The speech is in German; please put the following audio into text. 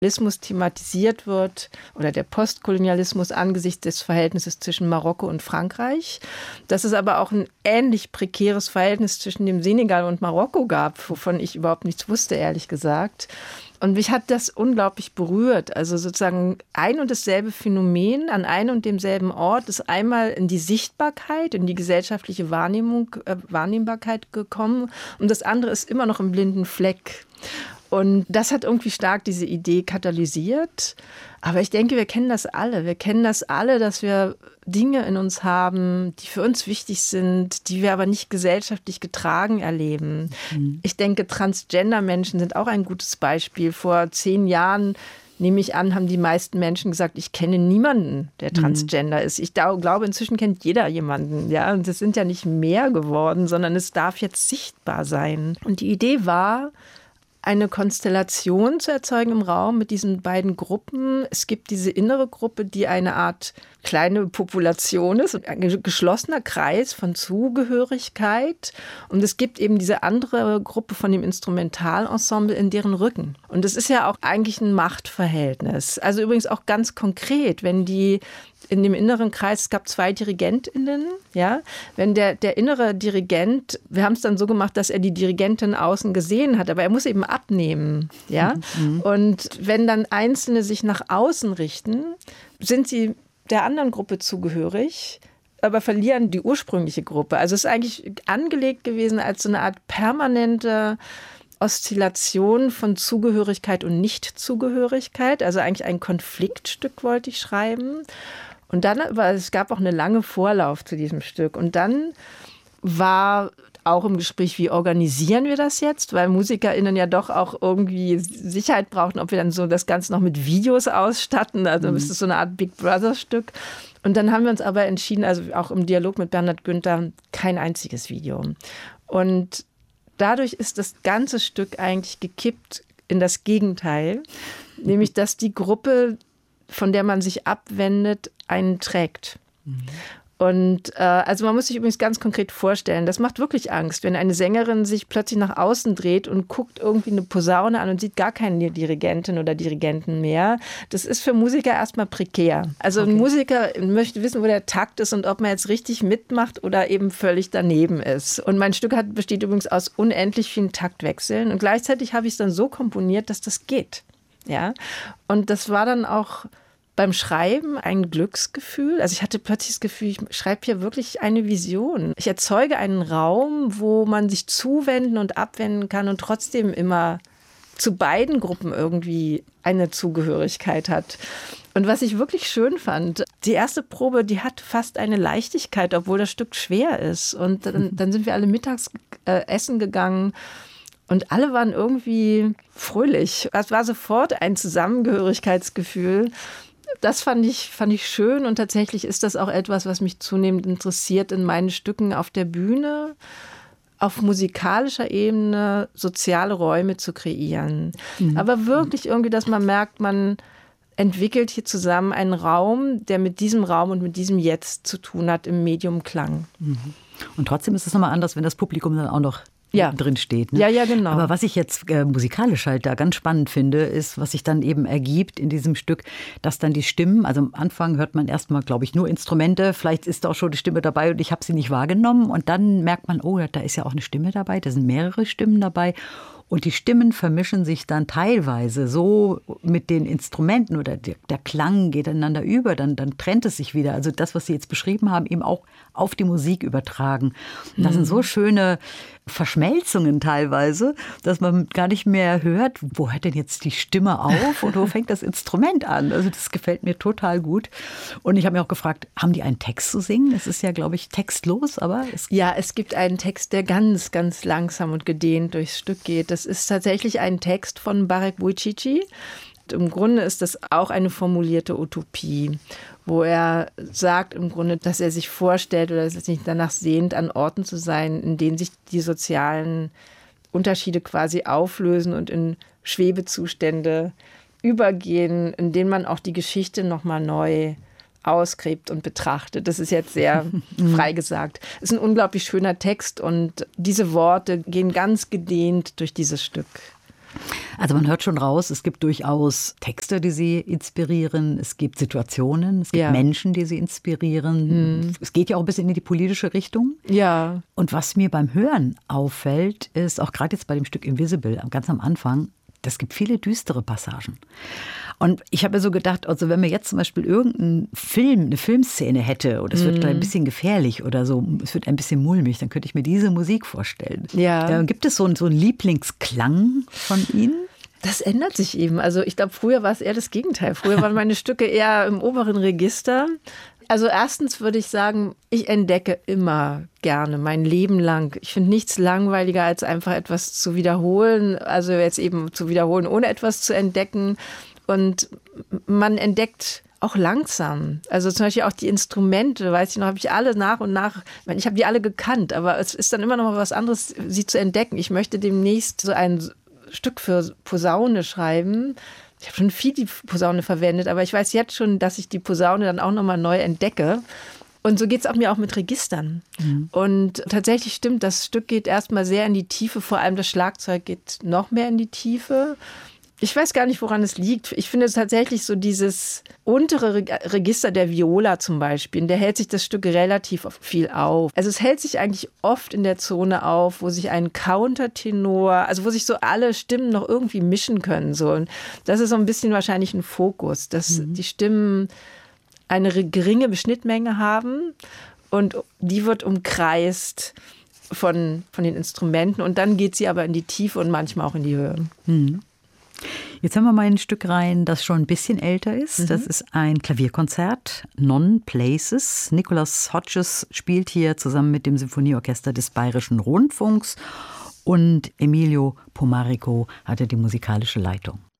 Kolonialismus thematisiert wird oder der Postkolonialismus angesichts des Verhältnisses zwischen Marokko und Frankreich. Dass es aber auch ein ähnlich prekäres Verhältnis zwischen dem Senegal und Marokko gab, wovon ich überhaupt nichts wusste, ehrlich gesagt. Und mich hat das unglaublich berührt. Also sozusagen ein und dasselbe Phänomen an einem und demselben Ort ist einmal in die Sichtbarkeit, in die gesellschaftliche Wahrnehmbarkeit gekommen. Und das andere ist immer noch im blinden Fleck. Und das hat irgendwie stark diese Idee katalysiert. Aber ich denke, wir kennen das alle. Wir kennen das alle, dass wir Dinge in uns haben, die für uns wichtig sind, die wir aber nicht gesellschaftlich getragen erleben. Ich denke, Transgender-Menschen sind auch ein gutes Beispiel. Vor 10 Jahren, nehme ich an, haben die meisten Menschen gesagt, ich kenne niemanden, der Transgender ist. Ich glaube, inzwischen kennt jeder jemanden. Ja? Und es sind ja nicht mehr geworden, sondern es darf jetzt sichtbar sein. Und die Idee war, eine Konstellation zu erzeugen im Raum mit diesen beiden Gruppen. Es gibt diese innere Gruppe, die eine Art kleine Population ist, ein geschlossener Kreis von Zugehörigkeit. Und es gibt eben diese andere Gruppe von dem Instrumentalensemble in deren Rücken. Und es ist ja auch eigentlich ein Machtverhältnis. Also übrigens auch ganz konkret, wenn die in dem inneren Kreis, es gab 2 DirigentInnen, ja. Wenn der innere Dirigent, wir haben es dann so gemacht, dass er die Dirigentin außen gesehen hat, aber er muss eben abnehmen, ja. Und wenn dann Einzelne sich nach außen richten, sind sie der anderen Gruppe zugehörig, aber verlieren die ursprüngliche Gruppe. Also es ist eigentlich angelegt gewesen als so eine Art permanente Oszillation von Zugehörigkeit und Nichtzugehörigkeit, also eigentlich ein Konfliktstück wollte ich schreiben. Und dann, es gab auch eine lange Vorlauf zu diesem Stück. Und dann war auch im Gespräch, wie organisieren wir das jetzt? Weil MusikerInnen ja doch auch irgendwie Sicherheit brauchten, ob wir dann so das Ganze noch mit Videos ausstatten. Also ist es so eine Art Big Brother-Stück. Und dann haben wir uns aber entschieden, also auch im Dialog mit Bernhard Günther, kein einziges Video. Und dadurch ist das ganze Stück eigentlich gekippt in das Gegenteil, nämlich dass die Gruppe, von der man sich abwendet, einen trägt. Und also man muss sich übrigens ganz konkret vorstellen, das macht wirklich Angst, wenn eine Sängerin sich plötzlich nach außen dreht und guckt irgendwie eine Posaune an und sieht gar keine Dirigentin oder Dirigenten mehr. Das ist für Musiker erstmal prekär. Also ein Musiker möchte wissen, wo der Takt ist und ob man jetzt richtig mitmacht oder eben völlig daneben ist. Und mein Stück besteht übrigens aus unendlich vielen Taktwechseln und gleichzeitig habe ich es dann so komponiert, dass das geht. Ja? Und das war dann auch beim Schreiben ein Glücksgefühl. Also ich hatte plötzlich das Gefühl, ich schreibe hier wirklich eine Vision. Ich erzeuge einen Raum, wo man sich zuwenden und abwenden kann und trotzdem immer zu beiden Gruppen irgendwie eine Zugehörigkeit hat. Und was ich wirklich schön fand, die erste Probe, die hat fast eine Leichtigkeit, obwohl das Stück schwer ist. Und dann sind wir alle mittags essen gegangen. Und alle waren irgendwie fröhlich. Es war sofort ein Zusammengehörigkeitsgefühl. Das fand ich schön und tatsächlich ist das auch etwas, was mich zunehmend interessiert in meinen Stücken auf der Bühne, auf musikalischer Ebene soziale Räume zu kreieren. Aber wirklich irgendwie, dass man merkt, man entwickelt hier zusammen einen Raum, der mit diesem Raum und mit diesem Jetzt zu tun hat im Medium Klang. Und trotzdem ist es nochmal anders, wenn das Publikum dann auch noch drin steht. Ne? Ja, genau. Aber was ich jetzt musikalisch halt da ganz spannend finde, ist, was sich dann eben ergibt in diesem Stück, dass dann die Stimmen, also am Anfang hört man erstmal, glaube ich, nur Instrumente, vielleicht ist da auch schon die Stimme dabei und ich habe sie nicht wahrgenommen und dann merkt man, oh, da ist ja auch eine Stimme dabei, da sind mehrere Stimmen dabei. Und die Stimmen vermischen sich dann teilweise so mit den Instrumenten oder der Klang geht ineinander über, dann trennt es sich wieder. Also das, was Sie jetzt beschrieben haben, eben auch auf die Musik übertragen. Das sind so schöne Verschmelzungen teilweise, dass man gar nicht mehr hört, wo hört denn jetzt die Stimme auf und wo fängt das Instrument an? Also das gefällt mir total gut. Und ich habe mir auch gefragt, haben die einen Text zu singen? Es ist ja, glaube ich, textlos, aber es gibt einen Text, der ganz, ganz langsam und gedehnt durchs Stück geht. Das ist tatsächlich ein Text von Barek Bouicici. Im Grunde ist das auch eine formulierte Utopie, wo er sagt im Grunde, dass er sich vorstellt oder dass er sich danach sehnt, an Orten zu sein, in denen sich die sozialen Unterschiede quasi auflösen und in Schwebezustände übergehen, in denen man auch die Geschichte nochmal neu ausgräbt und betrachtet. Das ist jetzt sehr frei gesagt. Es ist ein unglaublich schöner Text und diese Worte gehen ganz gedehnt durch dieses Stück. Also man hört schon raus, es gibt durchaus Texte, die Sie inspirieren, es gibt Situationen, es gibt Menschen, die Sie inspirieren. Es geht ja auch ein bisschen in die politische Richtung. Ja. Und was mir beim Hören auffällt, ist auch gerade jetzt bei dem Stück Invisible, ganz am Anfang, es gibt viele düstere Passagen. Und ich habe mir so gedacht, also wenn man jetzt zum Beispiel irgendeinen Film, eine Filmszene hätte oder es wird ein bisschen gefährlich oder so, es wird ein bisschen mulmig, dann könnte ich mir diese Musik vorstellen. Ja. Da gibt es so einen Lieblingsklang von Ihnen? Das ändert sich eben. Also ich glaube, früher war es eher das Gegenteil. Früher waren meine Stücke eher im oberen Register. Also erstens würde ich sagen, ich entdecke immer gerne, mein Leben lang. Ich finde nichts langweiliger, als einfach etwas zu wiederholen. Also jetzt eben zu wiederholen, ohne etwas zu entdecken. Und man entdeckt auch langsam. Also zum Beispiel auch die Instrumente, weiß ich noch, habe ich alle nach und nach, ich habe die alle gekannt, aber es ist dann immer noch mal was anderes, sie zu entdecken. Ich möchte demnächst so ein Stück für Posaune schreiben. Ich habe schon viel die Posaune verwendet, aber ich weiß jetzt schon, dass ich die Posaune dann auch nochmal neu entdecke. Und so geht es mir auch mit Registern. Und tatsächlich stimmt, das Stück geht erstmal sehr in die Tiefe, vor allem das Schlagzeug geht noch mehr in die Tiefe. Ich weiß gar nicht, woran es liegt. Ich finde es tatsächlich so dieses untere Register der Viola zum Beispiel, der hält sich das Stück relativ viel auf. Also es hält sich eigentlich oft in der Zone auf, wo sich ein Countertenor, also wo sich so alle Stimmen noch irgendwie mischen können. So. Und das ist so ein bisschen wahrscheinlich ein Fokus, dass die Stimmen eine geringe Schnittmenge haben und die wird umkreist von den Instrumenten und dann geht sie aber in die Tiefe und manchmal auch in die Höhe. Jetzt haben wir mal ein Stück rein, das schon ein bisschen älter ist. Das ist ein Klavierkonzert, Non-Places. Nicholas Hodges spielt hier zusammen mit dem Symphonieorchester des Bayerischen Rundfunks und Emilio Pomarico hatte die musikalische Leitung.